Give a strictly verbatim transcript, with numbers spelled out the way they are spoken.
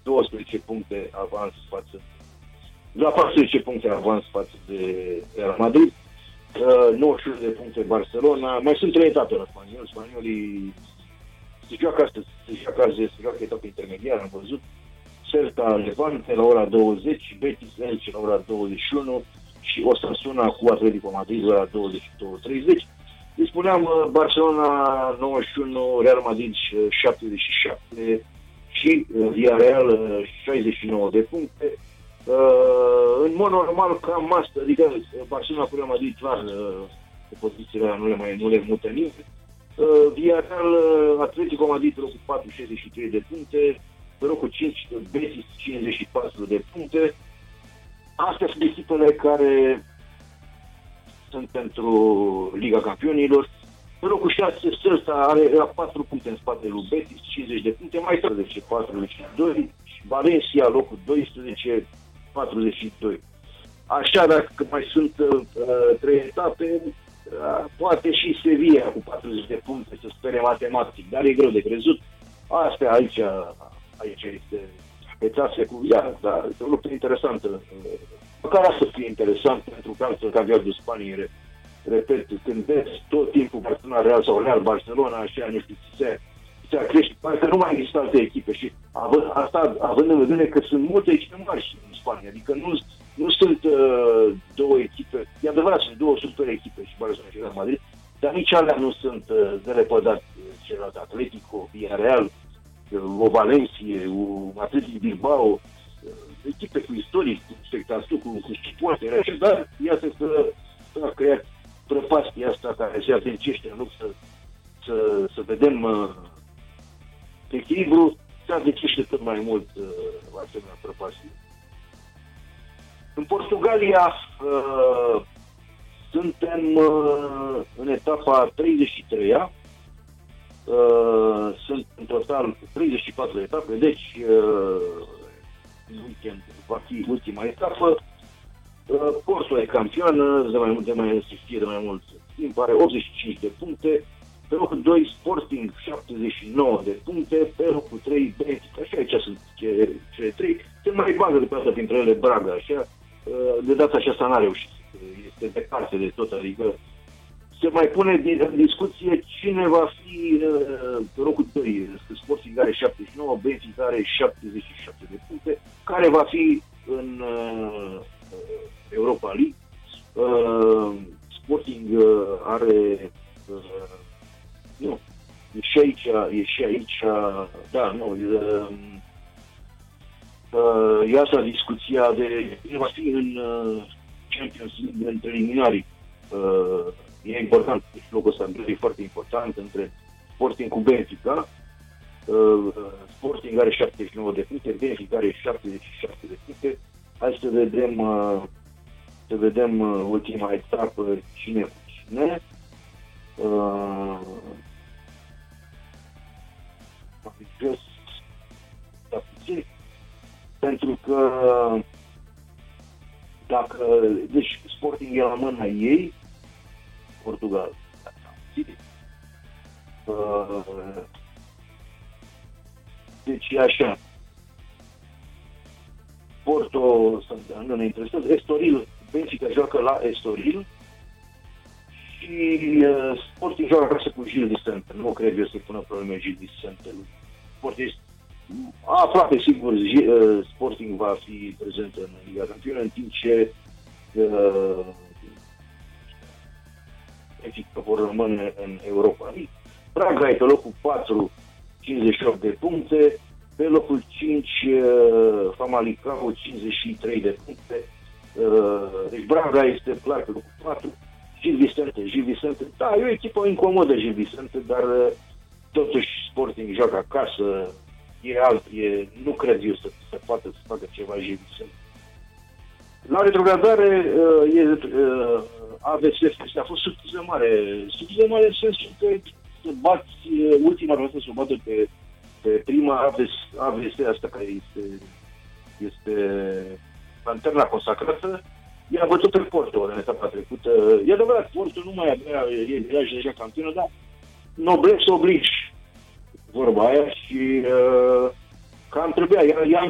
douăsprezece puncte avans față, la paisprezece puncte avans față de Real Madrid, uh, nouăzeci și unu de puncte Barcelona, mai sunt trei etape la spaniol, spaniolii se joacă astăzi, se joacă azi, se joacă etapa intermediară, am văzut, Celta Levante la ora douăzeci, Betis Elche la ora douăzeci și unu și Osasuna cu Atletico Madrid la ora douăzeci și două treizeci. Îi spuneam Barcelona nouăzeci și unu, Real Madrid șaptezeci și șapte și Villarreal șaizeci și nouă de puncte. În mod normal cam asta, adică Barcelona cu Real Madrid clar pe pozițiile nu le mai nu le mută nimeni. Villarreal, Atletico Madrid pe locul patru, șaizeci și trei de puncte, pe locul cinci, Betis cincizeci și patru de puncte. Astea sunt echipele care sunt pentru Liga Campionilor. Pe locul șase, Celta are la patru puncte în spatele lui Betis, cincizeci de puncte, mai treizeci, patruzeci și doi, Valencia locul doisprezece, patruzeci și doi. Așa, dacă mai sunt uh, trei etape, uh, poate și Sevilla cu patruzeci de puncte să spere matematic, dar e greu de crezut. Astea aici, aici este etape cu ea, dar este o luptă interesantă. Măcar să fie interesant pentru că altfel campionatul Spaniei, repet, când vezi tot timpul Barcelona Real sau Real Barcelona, așa, nu știu, se, se crește, parcă nu mai există alte echipe și având, asta având în vedere că sunt multe echipe mari în Spania, adică nu, nu sunt uh, două echipe, e adevărat, sunt două super echipe și Barcelona și Real Madrid, dar nici alea nu sunt uh, de lepădat, celălalt Atletico, Villarreal, o Valencia, o Atletico Bilbao, echipe cu istorie, cu spectator, cu, cu suporteri, așa, dar iată că a creat prăpastia asta care se adâncește în loc să, să, să vedem uh, echilibru, se adâncește tot mai mult uh, asemenea prăpastie. În Portugalia uh, suntem uh, în etapa treizeci și treia, uh, sunt în total treizeci și patru de etape, deci uh, în weekend va fi ultima etapă. Uh, Porto e campioană, de mai mult, de mai se știe de mai mult timp, are optzeci și cinci de puncte, pe locul doi Sporting șaptezeci și nouă de puncte, pe locul trei Benfica, așa aici sunt cele trei, se mai bagă de pe asta printre ele Braga, așa, uh, de data aceasta n-a reușit, este departe de tot, adică se mai pune în discuție cine va fi uh, pe locul doi, Sporting are șaptezeci și nouă, Benfica are șaptezeci și șapte de puncte, care va fi în uh, Europa League. Uh, Sporting uh, are uh, nu, e și aici, e și aici, da, nu, uh, uh, e asta discuția de cine va fi în uh, Champions League în preliminarii. Uh, e important, deci locul ăsta e foarte important între Sporting cu Benfica. Uh, Sporting are șaptezeci și nouă de puncte, Benfica are șaptezeci și șapte de puncte. Hai să vedem, uh, să vedem uh, ultima etapă, cine cu cine. Uh, jos, da, puțin, pentru că dacă, deci Sporting e la mâna ei, Portugal. Uh, deci e așa. Porto nu ne interesează. Estoril, Benfica joacă la Estoril și uh, Sporting joacă acasă cu Gil Vicente. Nu cred eu să-i pună probleme Gil Vicente. Sporting aproape sigur uh, Sporting va fi prezent în Liga Campionă, în timp ce uh, Benfica vor rămâne în Europa League. Braga e pe locul patru, cincizeci și opt de puncte. Pe locul cinci, uh, Famalicão, cincizeci și trei de puncte. Uh, deci Braga este clar pe locul patru. Gil Vicente, Gil Vicente, da, e o echipă incomodă Gil Vicente, dar uh, totuși Sporting joacă acasă, e alt, e, nu cred eu să se poată să facă ceva Gil Vicente. La retrogradare, uh, e, uh, A V S a fost surpriză mare, surpriză mare în sensul că să bați uh, ultima vreau să o bată pe pe prima A V S asta care este, este lanterna consacrată, i-a bătut pe Porto în etapa trecută. E adevărat, Porto nu mai avea, e deja campionă, dar noblesse oblige, vorba aia, și uh, cam trebuia, ea, ea